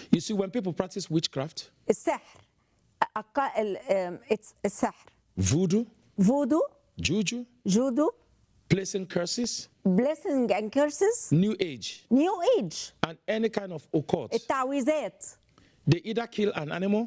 You see, when people practice witchcraft, السحر السحر voodoo, فودو juju, جودو placing curses, blessing and curses new age, new age and any kind of occult, التعويذات they either kill an animal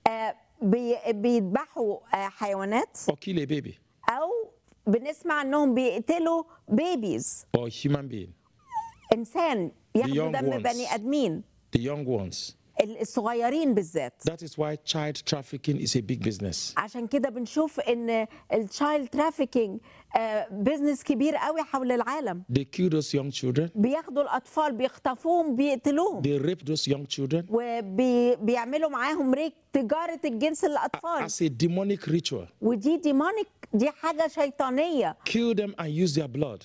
بيذبحوا حيوانات or kill a baby او بنسمع انهم بيقتلوا بيبيز or human being, انسان ياخدوا young دم ones. بني ادمين the young ones. الصغيرين بالذات. That is why child trafficking is a big business. عشان كده بنشوف ان التشايلد ترافيكينج بزنس كبير قوي حول العالم. They kill those young children, بياخدوا الاطفال بيخطفوهم بيقتلوهم they rape those young children وبيعملوا معاهم ريك تجاره الجنس للاطفال. as a demonic ritual. ودي ديمونيك، دي حاجه شيطانيه. Kill them and use their blood.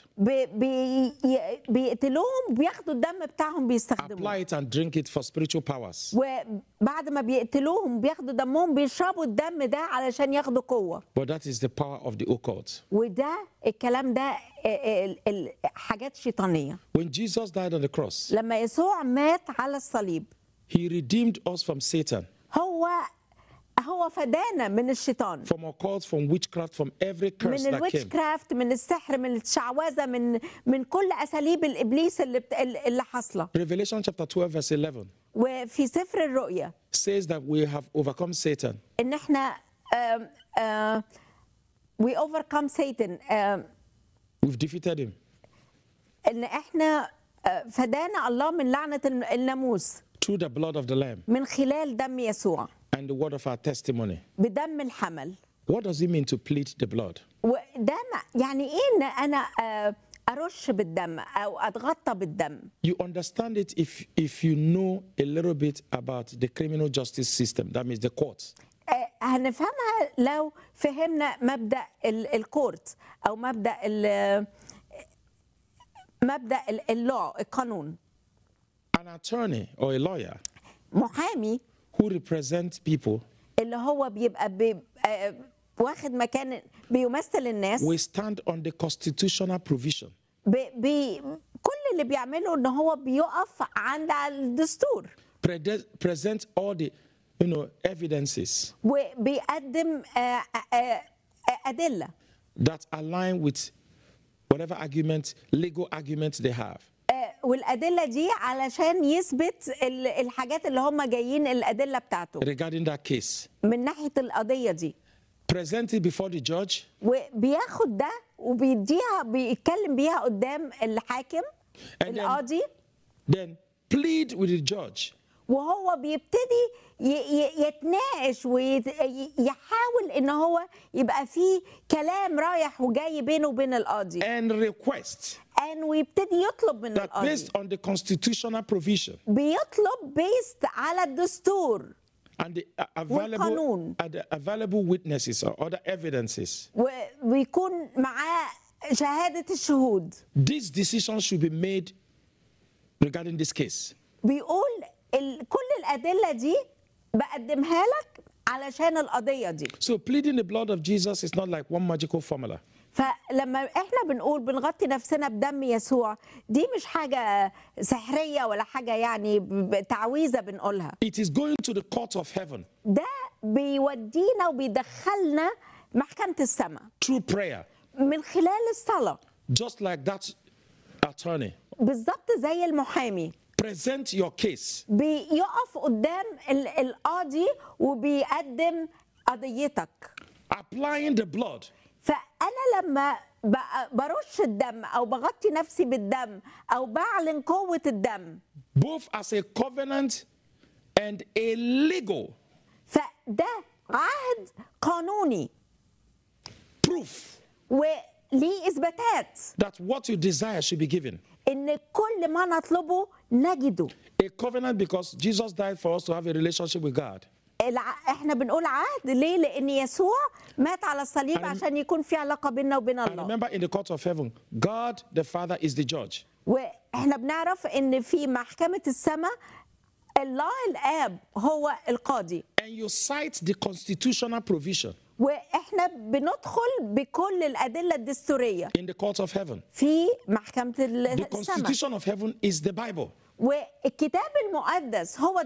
بيقتلوهم بياخدوا الدم بتاعهم بيستخدموه. Apply it and drink it for spiritual powers. وبعد ما بيقتلوهم بياخدوا دمهم بيشربوا الدم ده علشان ياخدوا قوه. But that is the power of the occult. وده الكلام ده حاجات شيطانيه. When Jesus died on the cross, لما يسوع مات على الصليب he redeemed us from Satan, هو فدانا من الشيطان، from occult, from witchcraft, from every curse من that الويتش came. كرافت، من السحر، من الشعوذه، من كل اساليب الابليس اللي حاصله. Revelation chapter 12 verse 11 وفي سفر الرؤيا says that we have overcome Satan. ان احنا we overcome Satan We've defeated him ان احنا فدانا الله من لعنه الناموس through the blood of the Lamb من خلال دم يسوع and the word of our testimony. بدم الحمل. What does it mean to plead the blood? وده يعني ايه ان انا ارش بالدم او اتغطى بالدم؟ You understand it if you know a little bit about the criminal justice system, that means the courts. هنفهمها لو فهمنا مبدأ الكورت او مبدأ اللو القانون. An attorney or a lawyer محامي who represents people اللي هو بيبقى واخد مكان بيمثل الناس. will stand on the constitutional provision كل اللي بيعمله ان هو بيقف عند الدستور present all the evidences وبيقدم أدلة that align with whatever argument, legal argument they have. والأدلة دي علشان يثبت الحاجات اللي هم جايين الأدلة بتاعته regarding that case. من ناحية القضية دي. Present it before the judge. وبياخد ده وبيديها بيتكلم بيها قدام الحاكم القاضي. Then plead with the judge. وهو بيبتدي يتناقش ويحاول ان هو يبقى فيه كلام رايح وجاي بينه وبين القاضي. And request ويبتدي يطلب من that القاضي based on the constitutional provision بيطلب بيست على الدستور and the والقانون available witnesses or other evidences. ويكون معاه شهادة الشهود. These decisions should be made regarding this case. بيقول كل الأدلة دي بقدمها لك علشان القضية دي. So pleading the blood of Jesus is not like one magical formula. فلما احنا بنقول بنغطي نفسنا بدم يسوع دي مش حاجة سحرية ولا حاجة يعني تعويذة بنقولها. It is going to the court of heaven. ده بيودينا وبيدخلنا محكمة السماء. Through prayer. من خلال الصلاة. Just like that attorney. بالظبط زي المحامي. Present your case. بيقف قدام القاضي وبيقدم قضيتك. Applying the blood. فأنا لما برش الدم أو بغطي نفسي بالدم أو بعلن قوة الدم. Both as a covenant and a legal. فده عهد قانوني. Proof. وليه إثباتات. That what you desire should be given. إن كل ما نطلبه نجده. A covenant because Jesus died for us to have a relationship with God. احنا بنقول عهد ليه؟ لأن يسوع مات على الصليب عشان يكون في علاقة بيننا وبين الله. And remember in the court of heaven, God the Father is the judge. واحنا بنعرف إن في محكمة السماء الله الآب هو القاضي. And you cite the constitutional provision. واحنا بندخل بكل الأدلة الدستورية. In the court of heaven. في محكمة السماء. The constitution of heaven is the Bible. والكتاب المقدس هو